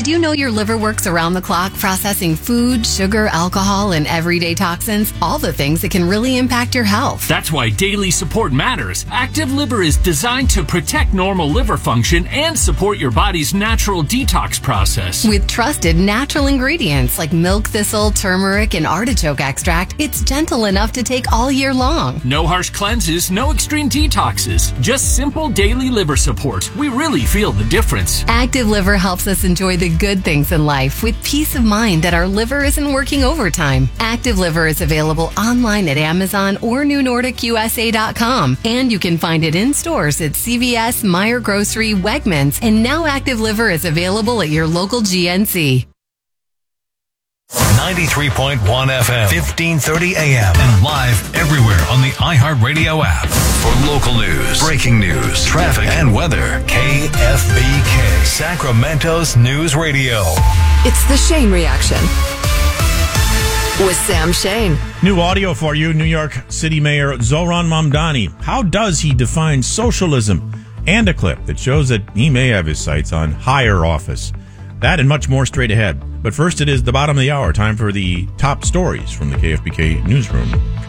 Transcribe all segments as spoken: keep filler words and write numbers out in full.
Did you know your liver works around the clock processing food, sugar, alcohol, and everyday toxins? All the things that can really impact your health. That's why daily support matters. Active Liver is designed to protect normal liver function and support your body's natural detox process. With trusted natural ingredients like milk thistle, turmeric, and artichoke extract, it's gentle enough to take all year long. No harsh cleanses, no extreme detoxes. Just simple daily liver support. We really feel the difference. Active Liver helps us enjoy the good things in life with peace of mind that our liver isn't working overtime. Active Liver is available online at Amazon or new nordic u s a dot com, and you can find it in stores at C V S, Meijer Grocery, Wegmans, and now Active Liver is available at your local G N C. ninety-three point one F M, fifteen thirty A M, and live everywhere on the iHeartRadio app. For local news, breaking news, traffic, and weather, K F B K, Sacramento's News Radio. It's the Shane Reaction with Sam Shane. New audio for you, New York City Mayor Zohran Mamdani. How does he define socialism? And a clip that shows that he may have his sights on higher office. That and much more straight ahead. But first, it is the bottom of the hour. Time for the top stories from the K F B K newsroom.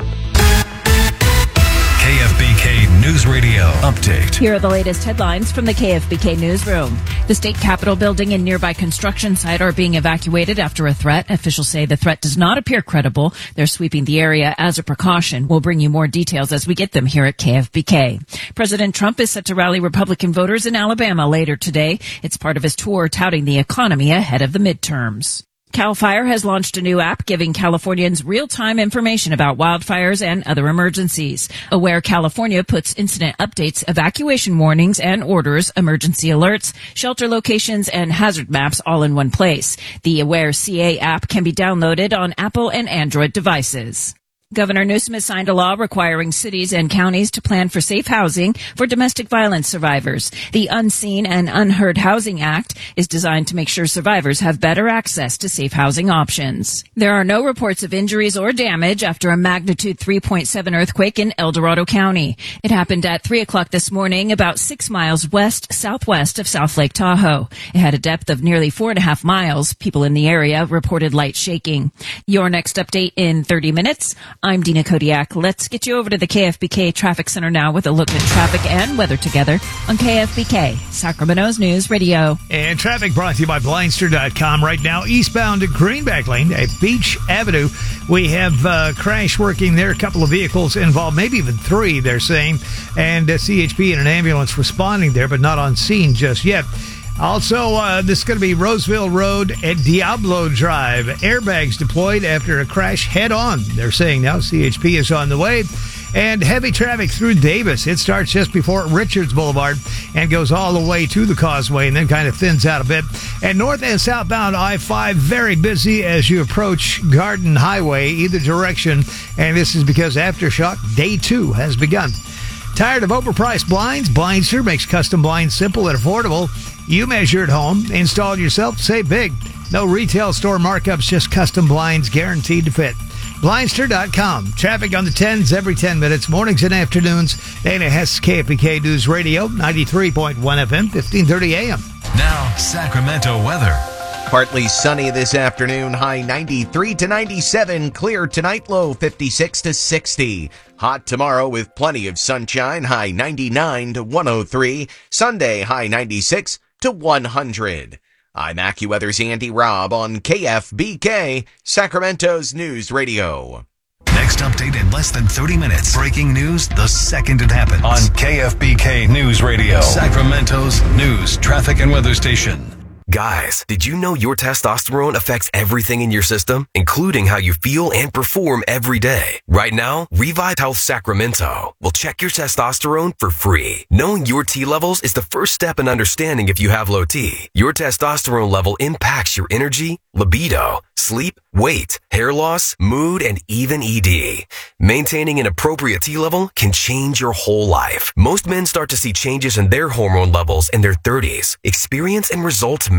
K F B K News Radio update. Here are the latest headlines from the K F B K newsroom. The state capitol building and nearby construction site are being evacuated after a threat. Officials say the threat does not appear credible. They're sweeping the area as a precaution. We'll bring you more details as we get them here at K F B K. President Trump is set to rally Republican voters in Alabama later today. It's part of his tour touting the economy ahead of the midterms. CAL FIRE has launched a new app giving Californians real-time information about wildfires and other emergencies. Aware California puts incident updates, evacuation warnings and orders, emergency alerts, shelter locations, and hazard maps all in one place. The Aware C A app can be downloaded on Apple and Android devices. Governor Newsom has signed a law requiring cities and counties to plan for safe housing for domestic violence survivors. The Unseen and Unheard Housing Act is designed to make sure survivors have better access to safe housing options. There are no reports of injuries or damage after a magnitude three point seven earthquake in El Dorado County. It happened at three o'clock this morning, about six miles west-southwest of South Lake Tahoe. It had a depth of nearly four and a half miles. People in the area reported light shaking. Your next update in thirty minutes. I'm Dina Kodiak. Let's get you over to the K F B K Traffic Center now with a look at traffic and weather together on K F B K, Sacramento's News Radio. And traffic brought to you by Blindster dot com. Right now, eastbound at Greenback Lane at Beach Avenue, we have uh, crash working there. A couple of vehicles involved, maybe even three, they're saying. And uh, C H P and an ambulance responding there, but not on scene just yet. Also, uh, this is going to be Roseville Road at Diablo Drive. Airbags deployed after a crash head-on. They're saying now C H P is on the way. And heavy traffic through Davis. It starts just before Richards Boulevard and goes all the way to the Causeway and then kind of thins out a bit. And north and southbound I five, very busy as you approach Garden Highway, either direction. And this is because Aftershock Day two has begun. Tired of overpriced blinds? Blindster makes custom blinds simple and affordable. You measure at home, install it yourself, save big. No retail store markups, just custom blinds guaranteed to fit. Blindster dot com. Traffic on the tens every ten minutes, mornings and afternoons. Dana Hess, K F B K News Radio, ninety-three point one F M, fifteen thirty A M. Now, Sacramento weather. Partly sunny this afternoon, high ninety-three to ninety-seven. Clear tonight, low fifty-six to sixty. Hot tomorrow with plenty of sunshine, high ninety-nine to one oh three. Sunday, high ninety-six to one hundred. I'm AccuWeather's Andy Robb on K F B K, Sacramento's News Radio. Next update in less than thirty minutes. Breaking news the second it happens. On K F B K News Radio, Sacramento's news, traffic, and weather station. Guys, did you know your testosterone affects everything in your system, including how you feel and perform every day? Right now, Revive Health Sacramento will check your testosterone for free. Knowing your T levels is the first step in understanding if you have low T. Your testosterone level impacts your energy, libido, sleep, weight, hair loss, mood, and even E D. Maintaining an appropriate T level can change your whole life. Most men start to see changes in their hormone levels in their thirties. Experience and results matter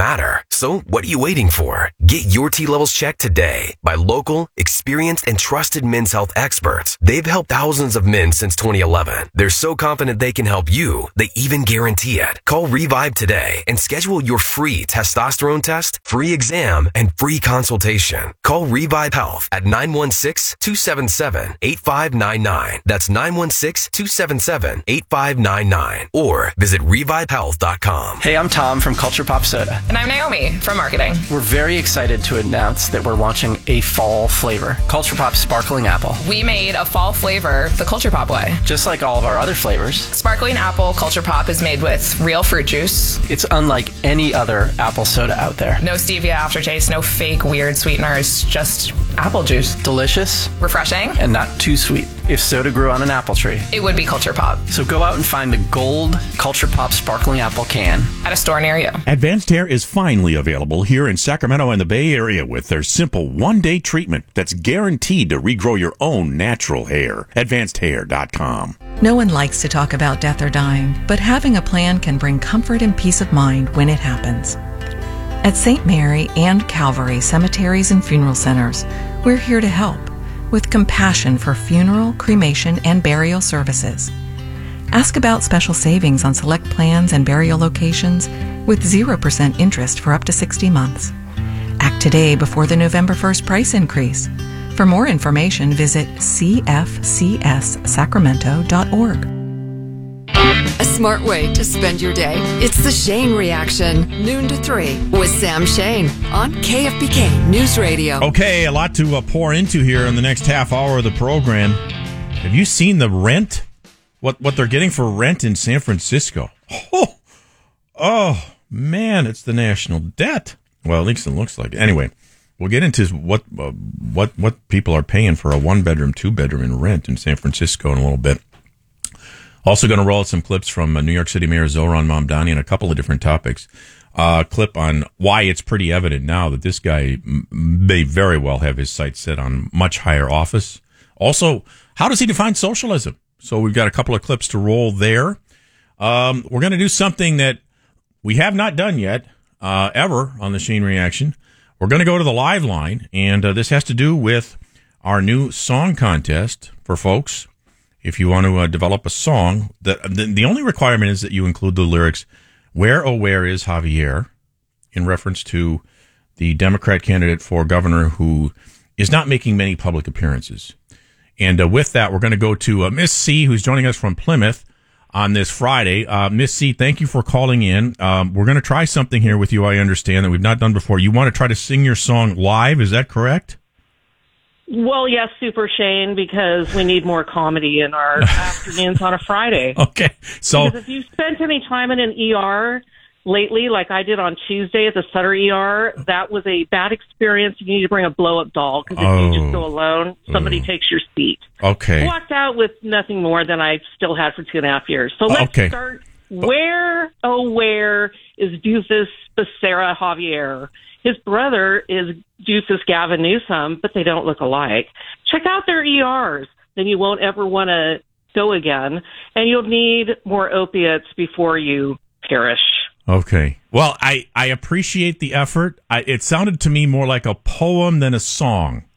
matter. So what are you waiting for? Get your T levels checked today by local, experienced, and trusted men's health experts. They've helped thousands of men since twenty eleven. They're so confident they can help you, they even guarantee it. Call Revive today and schedule your free testosterone test, free exam, and free consultation. Call Revive Health at nine one six, two seven seven, eight five nine nine. That's nine one six, two seven seven, eight five nine nine. Or visit revive health dot com. Hey, I'm Tom from Culture Pop Soda. And I'm Naomi from marketing. We're very excited to announce that we're launching a fall flavor, Culture Pop Sparkling Apple. We made a fall flavor the Culture Pop way. Just like all of our other flavors. Sparkling Apple Culture Pop is made with real fruit juice. It's unlike any other apple soda out there. No stevia aftertaste, no fake weird sweeteners, just apple juice. Delicious. Refreshing. And not too sweet. If soda grew on an apple tree, it would be Culture Pop. So go out and find the gold Culture Pop Sparkling Apple can at a store near you. Advanced Hair is finally available here in Sacramento and the Bay Area with their simple one-day treatment that's guaranteed to regrow your own natural hair. advanced hair dot com. No one likes to talk about death or dying, but having a plan can bring comfort and peace of mind when it happens. At Saint Mary and Calvary Cemeteries and Funeral Centers, we're here to help with compassion for funeral, cremation, and burial services. Ask about special savings on select plans and burial locations with zero percent interest for up to sixty months. Act today before the November first price increase. For more information, visit c f c s sacramento dot org. A smart way to spend your day. It's the Shane Reaction, noon to three, with Sam Shane on K F B K News Radio. Okay, a lot to uh, pour into here in the next half hour of the program. Have you seen the rent? What what they're getting for rent in San Francisco? Oh, oh man, it's the national debt. Well, at least it looks like it. Anyway, we'll get into what uh, what what people are paying for a one bedroom, two bedroom in rent in San Francisco in a little bit. Also going to roll out some clips from uh, New York City Mayor Zohran Mamdani on a couple of different topics. A uh, clip on why it's pretty evident now that this guy m- may very well have his sights set on much higher office. Also, how does he define socialism? So we've got a couple of clips to roll there. Um, we're going to do something that we have not done yet, uh, ever on the Shane Reaction. We're going to go to the live line, and uh, this has to do with our new song contest for folks. If you want to uh, develop a song, the, the the only requirement is that you include the lyrics, "Where, oh, where is Javier?" in reference to the Democrat candidate for governor who is not making many public appearances. And uh, with that, we're going to go to uh, Miss C, who's joining us from Plymouth on this Friday. Uh, Miss C, thank you for calling in. Um, we're going to try something here with you, I understand, that we've not done before. You want to try to sing your song live, is that correct? Well, yes, Super Shane, because we need more comedy in our afternoons on a Friday. Okay, so because if you spent any time in an E R lately, like I did on Tuesday at the Sutter E R, that was a bad experience. You need to bring a blow-up doll, because if oh. you just go alone, somebody oh. takes your seat. Okay. I walked out with nothing more than I still had for two and a half years. So let's okay. start. Where, oh, where is Doofus Becerra Javier? His brother is Doofus Gavin Newsom, but they don't look alike. Check out their E Rs. Then you won't ever want to go again, and you'll need more opiates before you perish. Okay. Well, I, I appreciate the effort. I, it sounded to me more like a poem than a song.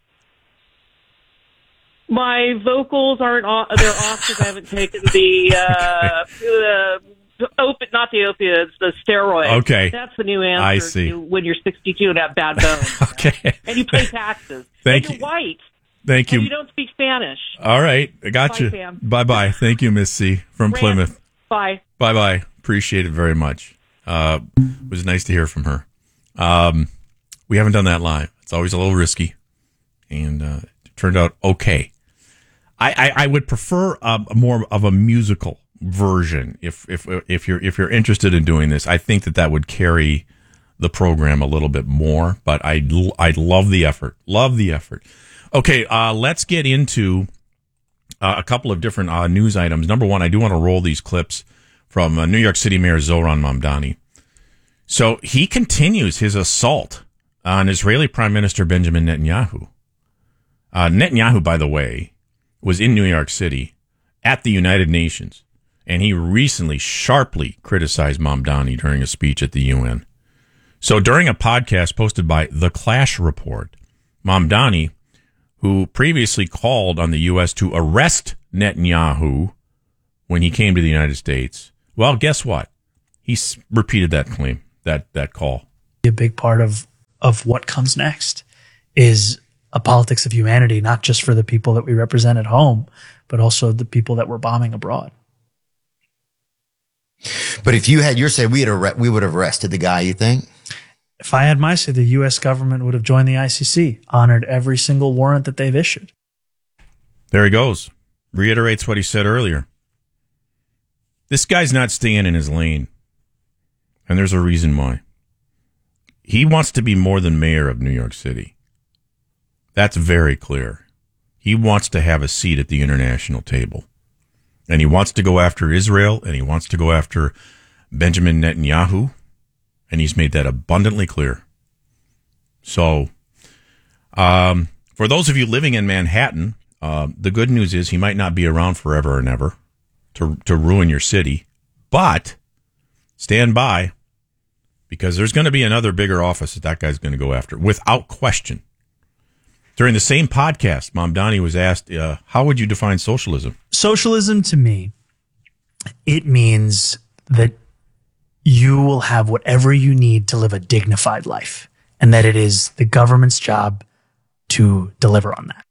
My vocals aren't off. They're off because I haven't taken the, uh, the opi- not the opiates, the steroids. Okay. That's the new answer I see. to when you're sixty-two and have bad bones. Okay. And you pay taxes. Thank and you. You're white. Thank you. And you don't speak Spanish. All right. I got Bye, you. Sam. Bye-bye. Thank you, Miss C from Rand. Plymouth. Bye. Bye-bye. Appreciate it very much. Uh, it was nice to hear from her. Um, we haven't done that live. It's always a little risky. And uh, it turned out okay. I, I, I would prefer a, more of a musical version if if if you're if you're interested in doing this. I think that that would carry the program a little bit more. But I I love the effort. Love the effort. Okay, uh, let's get into uh, a couple of different uh, news items. Number one, I do want to roll these clips from uh, New York City Mayor Zohran Mamdani. So he continues his assault on Israeli Prime Minister Benjamin Netanyahu. Uh, Netanyahu, by the way, was in New York City at the United Nations, and he recently sharply criticized Mamdani during a speech at the U N. So during a podcast posted by The Clash Report, Mamdani, who previously called on the U S to arrest Netanyahu when he came to the United States, well, guess what? He s- repeated that claim, that that call. A big part of, of what comes next is a politics of humanity, not just for the people that we represent at home, but also the people that we're bombing abroad. But if you had your say, we, had arre- we would have arrested the guy, you think? If I had my say, the U S government would have joined the I C C, honored every single warrant that they've issued. There he goes. Reiterates what he said earlier. This guy's not staying in his lane. And there's a reason why. He wants to be more than mayor of New York City. That's very clear. He wants to have a seat at the international table. And he wants to go after Israel, and he wants to go after Benjamin Netanyahu. And he's made that abundantly clear. So, um, for those of you living in Manhattan, uh, the good news is he might not be around forever and ever to to ruin your city. But stand by, because there's going to be another bigger office that that guy's going to go after, without question. During the same podcast, Mamdani was asked, uh, how would you define socialism? Socialism, to me, it means that you will have whatever you need to live a dignified life, and that it is the government's job to deliver on that.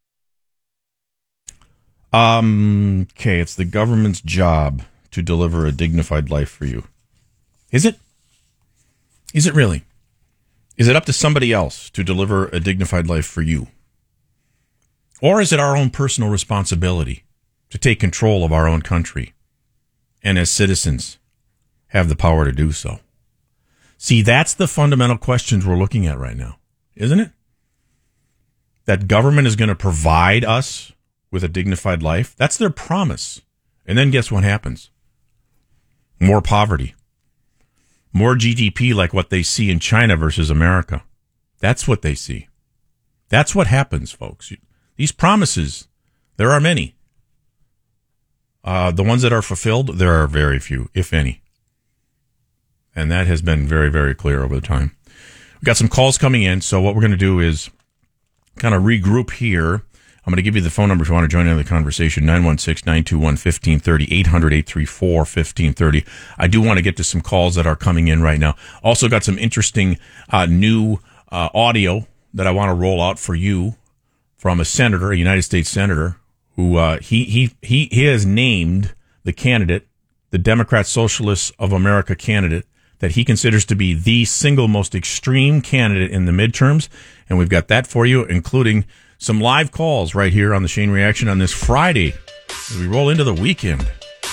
Um, okay, it's the government's job to deliver a dignified life for you. Is it? Is it really? Is it up to somebody else to deliver a dignified life for you? Or is it our own personal responsibility to take control of our own country, and as citizens have the power to do so? See, that's the fundamental questions we're looking at right now, isn't it? That government is going to provide us with a dignified life. That's their promise. And then guess what happens? More poverty. More G D P like what they see in China versus America. That's what they see. That's what happens, folks. These promises, there are many. Uh, the ones that are fulfilled, there are very few, if any. And that has been very, very clear over the time. We've got some calls coming in, so what we're going to do is kind of regroup here. I'm going to give you the phone number if you want to join in the conversation, nine one six, nine two one, one five three zero, eight hundred, eight three four, one five three zero. I do want to get to some calls that are coming in right now. Also got some interesting uh, new uh, audio that I want to roll out for you from a senator, a United States senator, who uh, he, he, he, he has named the candidate, the Democrat Socialists of America candidate, that he considers to be the single most extreme candidate in the midterms. And we've got that for you, including some live calls right here on the Shane Reaction on this Friday as we roll into the weekend.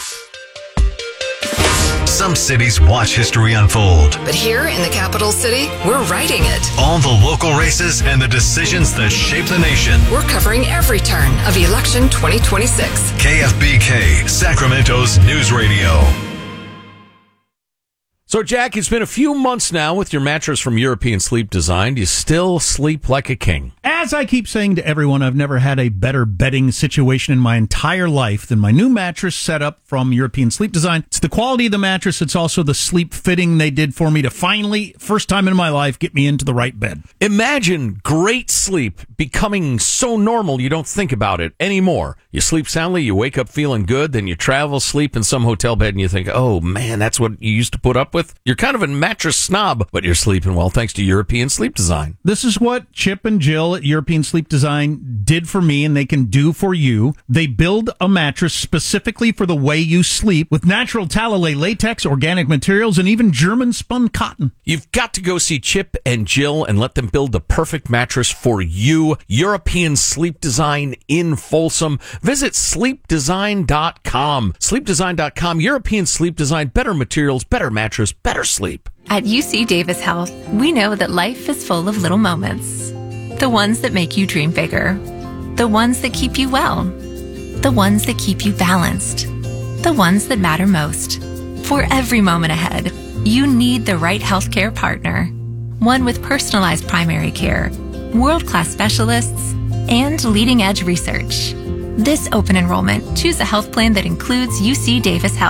Some cities watch history unfold. But here in the capital city, we're writing it. All the local races and the decisions that shape the nation. We're covering every turn of election twenty twenty-six. K F B K, Sacramento's news radio. So, Jack, it's been a few months now with your mattress from European Sleep Design. Do you still sleep like a king? As I keep saying to everyone, I've never had a better bedding situation in my entire life than my new mattress setup from European Sleep Design. It's the quality of the mattress. It's also the sleep fitting they did for me to finally, first time in my life, get me into the right bed. Imagine great sleep becoming so normal you don't think about it anymore. You sleep soundly, you wake up feeling good, then you travel, sleep in some hotel bed, and you think, oh, man, that's what you used to put up with? You're kind of a mattress snob, but you're sleeping well thanks to European Sleep Design. This is what Chip and Jill at European Sleep Design did for me, and they can do for you. They build a mattress specifically for the way you sleep with natural Talalay latex, organic materials, and even German-spun cotton. You've got to go see Chip and Jill and let them build the perfect mattress for you. European Sleep Design in Folsom. Visit sleep design dot com. sleep design dot com. European Sleep Design. Better materials, better mattress, better sleep. At U C Davis Health, we know that life is full of little moments. The ones that make you dream bigger. The ones that keep you well. The ones that keep you balanced. The ones that matter most. For every moment ahead, you need the right healthcare partner. One with personalized primary care, world-class specialists, and leading-edge research. This open enrollment, choose a health plan that includes U C Davis Health.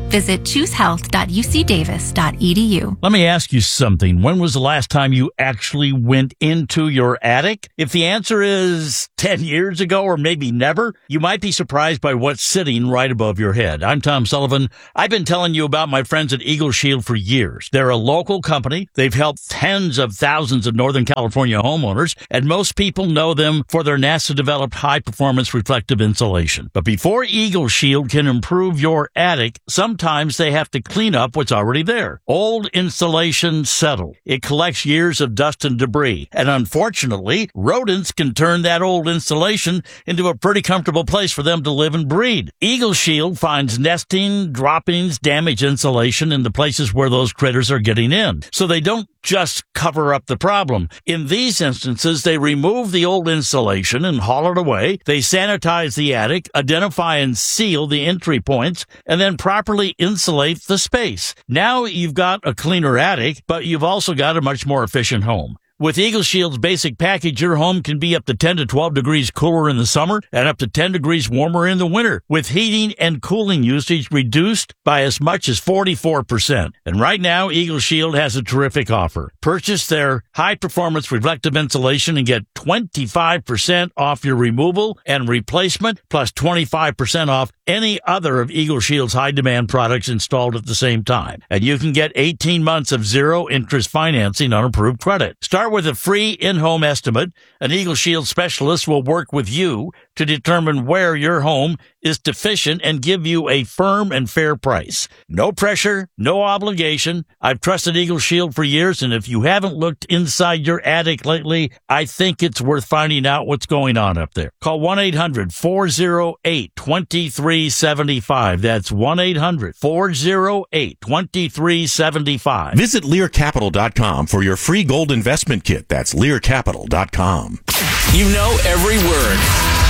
Visit choose health dot u c davis dot e d u. Let me ask you something. When was the last time you actually went into your attic? If the answer is ten years ago or maybe never, you might be surprised by what's sitting right above your head. I'm Tom Sullivan. I've been telling you about my friends at Eagle Shield for years. They're a local company. They've helped tens of thousands of Northern California homeowners, and most people know them for their NASA-developed high-performance reflective insulation. But before Eagle Shield can improve your attic, sometimes they have to clean up what's already there. Old insulation settle. It collects years of dust and debris, and unfortunately, rodents can turn that old insulation into a pretty comfortable place for them to live and breed. Eagle Shield finds nesting, droppings, damaged insulation in the places where those critters are getting in, so they don't just cover up the problem. In these instances, they remove the old insulation and haul it away. They sanitize the attic, identify and seal the entry points, and then properly insulate the space. Now you've got a cleaner attic, but you've also got a much more efficient home. With Eagle Shield's basic package, your home can be up to ten to twelve degrees cooler in the summer and up to ten degrees warmer in the winter, with heating and cooling usage reduced by as much as forty-four percent. And right now, Eagle Shield has a terrific offer. Purchase their high-performance reflective insulation and get twenty-five percent off your removal and replacement, plus twenty-five percent off any other of Eagle Shield's high-demand products installed at the same time. And you can get eighteen months of zero-interest financing on approved credit. Start with a free in-home estimate. An Eagle Shield specialist will work with you to determine where your home is deficient and give you a firm and fair price. No pressure, no obligation. I've trusted Eagle Shield for years, and if you haven't looked inside your attic lately, I think it's worth finding out what's going on up there. Call one eight hundred four oh eight two three seven five. That's one eight hundred four oh eight two three seven five. Visit Lear Capital dot com for your free gold investment kit. That's Lear Capital dot com. You know every word.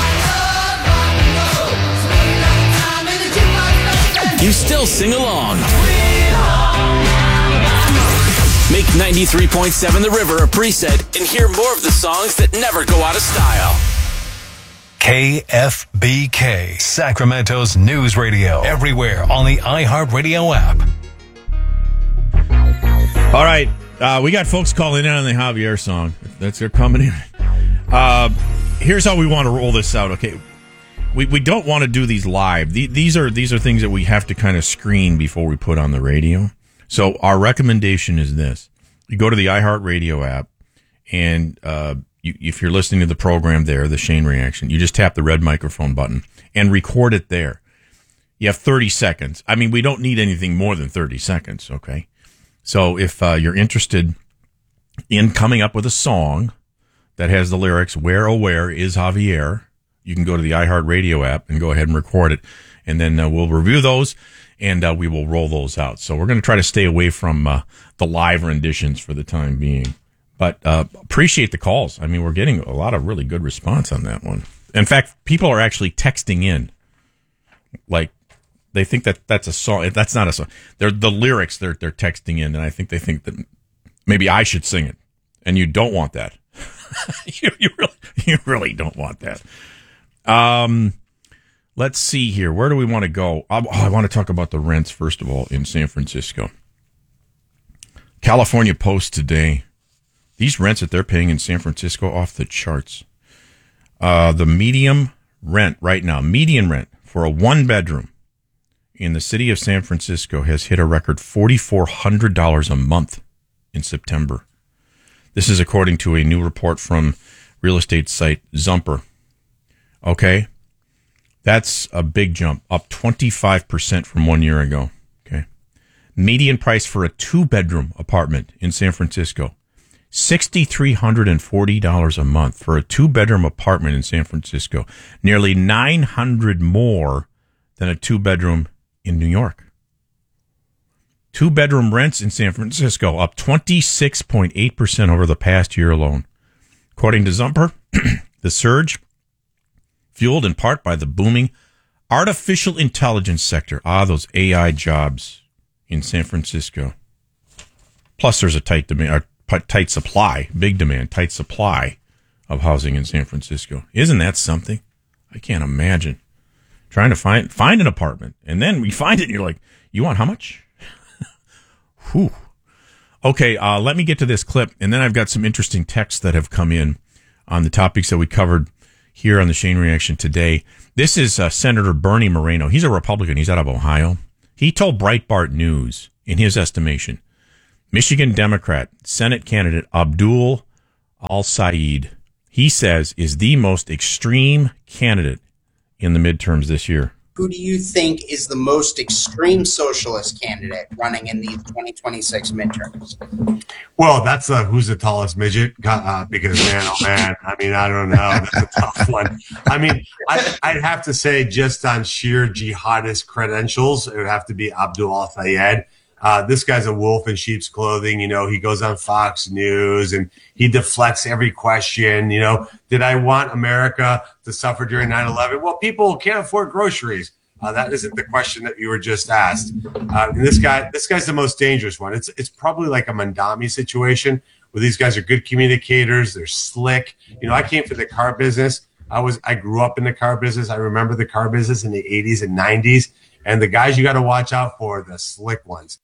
You still sing along. Make ninety-three point seven The River a preset and hear more of the songs that never go out of style. K F B K, Sacramento's news radio. Everywhere on the iHeartRadio app. All right. Uh, we got folks calling in on the Javier song. That's they're coming in. Uh, here's how we want to roll this out. Okay. We we don't want to do these live. The, these are these are things that we have to kind of screen before we put on the radio. So our recommendation is this: you go to the iHeartRadio app, and uh, you, if you're listening to the program there, the Shane Reaction, you just tap the red microphone button and record it there. You have thirty seconds. I mean, we don't need anything more than thirty seconds. Okay. So if uh, you're interested in coming up with a song that has the lyrics "Where oh where is Javier," you can go to the iHeartRadio app and go ahead and record it, and then uh, we'll review those, and uh, we will roll those out. So we're going to try to stay away from uh, the live renditions for the time being. But uh, appreciate the calls. I mean, we're getting a lot of really good response on that one. In fact, people are actually texting in, like they think that that's a song. That's not a song. They're the lyrics. They're they're texting in, and I think they think that maybe I should sing it, and you don't want that. you, you really you really don't want that. Um, let's see here. Where do we want to go? Oh, I want to talk about the rents, first of all, in San Francisco. California Post today. These rents that they're paying in San Francisco off the charts. Uh, the median rent right now, median rent for a one bedroom in the city of San Francisco has hit a record four thousand four hundred dollars a month in September. This is according to a new report from real estate site Zumper. Okay, that's a big jump, up twenty-five percent from one year ago. Okay, median price for a two-bedroom apartment in San Francisco, six thousand three hundred forty dollars a month for a two-bedroom apartment in San Francisco, nearly nine hundred more than a two-bedroom in New York. Two-bedroom rents in San Francisco up twenty-six point eight percent over the past year alone. According to Zumper, the surge, fueled in part by the booming artificial intelligence sector. Ah, those A I jobs in San Francisco. Plus, there's a tight demand, or tight supply, big demand, tight supply of housing in San Francisco. Isn't that something? I can't imagine trying to find find an apartment, and then we find it, and you're like, You want how much? Whew. Okay, uh, let me get to this clip, and then I've got some interesting texts that have come in on the topics that we covered here on the Shane Reaction today. This is uh, Senator Bernie Moreno. He's a Republican. He's out of Ohio. He told Breitbart News, in his estimation, Michigan Democrat Senate candidate Abdul Al-Sayed, he says, is the most extreme candidate in the midterms this year. Who do you think is the most extreme socialist candidate running in these twenty twenty-six midterms? Well, that's uh, who's the tallest midget? Uh, because, man, oh, man, I mean, I don't know. That's a tough one. I mean, I, I'd have to say just on sheer jihadist credentials, it would have to be Abdul Al-Sayed. Uh, this guy's a wolf in sheep's clothing. You know, he goes on Fox News and he deflects every question. You know, did I want America to suffer during nine eleven? Well, people can't afford groceries. Uh, that isn't the question that you were just asked. Uh, and this guy, this guy's the most dangerous one. It's it's probably like a Mandami situation where these guys are good communicators. They're slick. You know, I came from the car business. I was I grew up in the car business. I remember the car business in the eighties and nineties. And the guys you got to watch out for are the slick ones.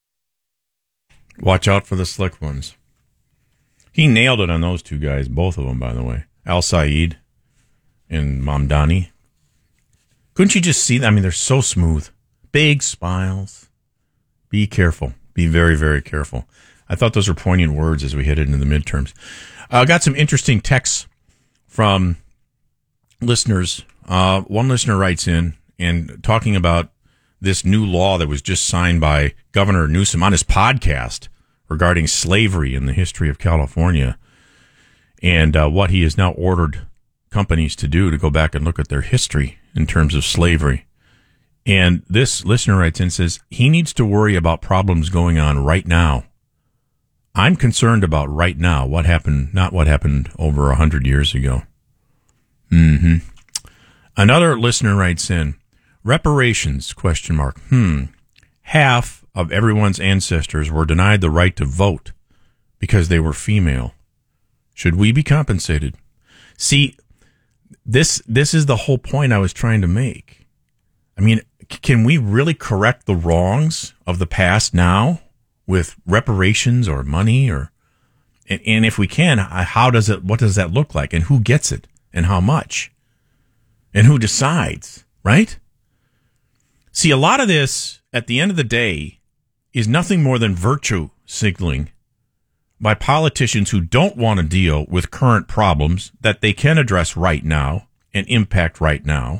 Watch out for the slick ones. He nailed it on those two guys, both of them, by the way. Al-Sayed and Mamdani. Couldn't you just see them? I mean, they're so smooth. Big smiles. Be careful. Be very, very careful. I thought those were poignant words as we headed into the midterms. I uh, got some interesting texts from listeners. Uh, one listener writes in and talking about this new law that was just signed by Governor Newsom on his podcast regarding slavery in the history of California, and uh, what he has now ordered companies to do to go back and look at their history in terms of slavery. And this listener writes in and says he needs to worry about problems going on right now. I'm concerned about right now, what happened, not what happened over a hundred years ago. Mm-hmm. Another listener writes in, reparations, question mark. Hmm. Half of everyone's ancestors were denied the right to vote because they were female. Should we be compensated? See, this this is the whole point I was trying to make. I mean, can we really correct the wrongs of the past now with reparations or money, or and, and if we can, how does it what does that look like, and who gets it and how much? And who decides, right? See, a lot of this, at the end of the day, is nothing more than virtue signaling by politicians who don't want to deal with current problems that they can address right now and impact right now.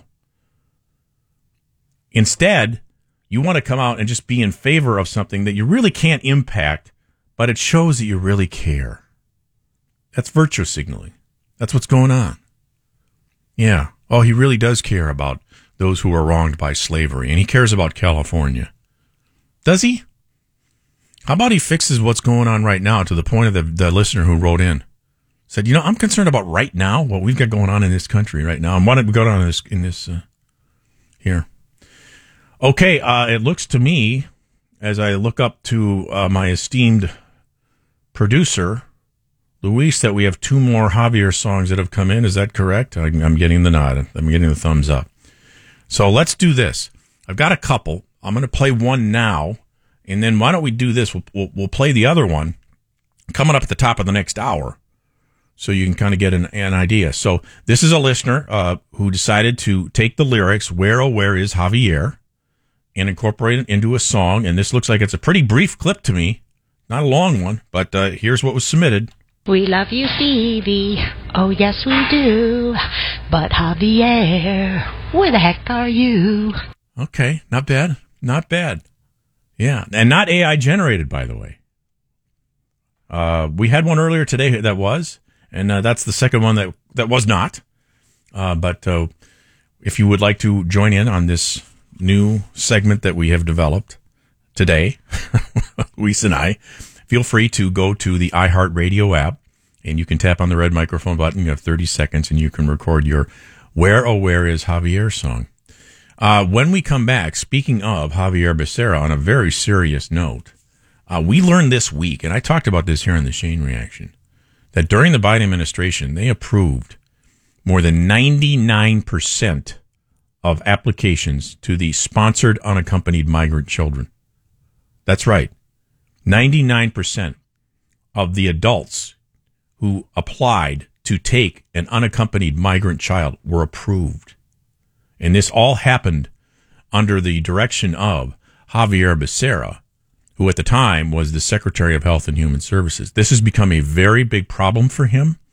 Instead, you want to come out and just be in favor of something that you really can't impact, but it shows that you really care. That's virtue signaling. That's what's going on. Yeah. Oh, he really does care about those who are wronged by slavery, and he cares about California. Does he? How about he fixes what's going on right now, to the point of the, the listener who wrote in? Said, you know, I'm concerned about right now, what we've got going on in this country right now, and what did we go on in this, in this uh, here. Okay, uh, it looks to me, as I look up to uh, my esteemed producer, Luis, that we have two more Javier songs that have come in. Is that correct? I'm, I'm getting the nod. I'm getting the thumbs up. So let's do this. I've got a couple. I'm going to play one now, and then why don't we do this? We'll, we'll, we'll play the other one coming up at the top of the next hour, so you can kind of get an, an idea. So this is a listener uh, who decided to take the lyrics, "Where, oh, where is Javier?" and incorporate it into a song, and this looks like it's a pretty brief clip to me. Not a long one, but uh, here's what was submitted. We love you, Phoebe. Oh, yes, we do. But Javier, where the heck are you? Okay, not bad. Not bad. Yeah, and not A I generated, by the way. Uh, we had one earlier today that was, and uh, that's the second one that, that was not. Uh, but uh, if you would like to join in on this new segment that we have developed today, Luis and I, feel free to go to the iHeartRadio app, and you can tap on the red microphone button. You have thirty seconds, and you can record your "Where, oh, where is Javier" song. Uh, when we come back, speaking of Javier Becerra, on a very serious note, uh, we learned this week, and I talked about this here in the Shane Reaction, that during the Biden administration, they approved more than ninety-nine percent of applications to the Sponsored Unaccompanied Migrant Children. That's right. ninety-nine percent of the adults who applied to take an unaccompanied migrant child were approved. And this all happened under the direction of Javier Becerra, who at the time was the Secretary of Health and Human Services. This has become a very big problem for him.